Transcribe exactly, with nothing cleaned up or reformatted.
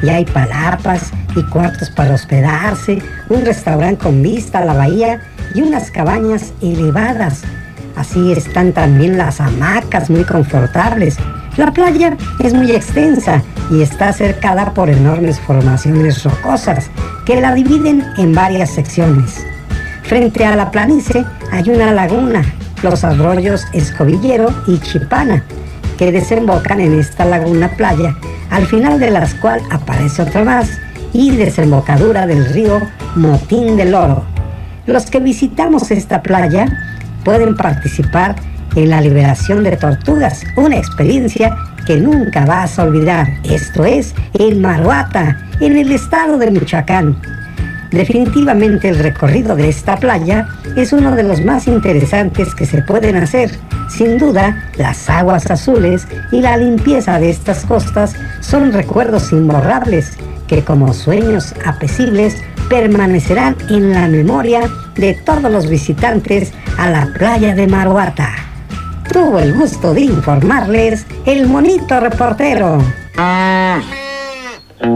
y hay palapas y cuartos para hospedarse, un restaurante con vista a la bahía y unas cabañas elevadas. Así están también las hamacas muy confortables. La playa es muy extensa y está cercada por enormes formaciones rocosas que la dividen en varias secciones. Frente a la planicie hay una laguna, los arroyos Escobillero y Chipana, que desembocan en esta laguna playa, al final de las cuales aparece otra más, y desembocadura del río Motín del Oro. Los que visitamos esta playa pueden participar en la liberación de tortugas, una experiencia que nunca vas a olvidar. Esto es en Maruata, en el estado de Michoacán. Definitivamente el recorrido de esta playa es uno de los más interesantes que se pueden hacer. Sin duda, las aguas azules y la limpieza de estas costas son recuerdos imborrables que, como sueños apecibles, permanecerán en la memoria de todos los visitantes a la playa de Maruata. Tuvo el gusto de informarles el monito reportero.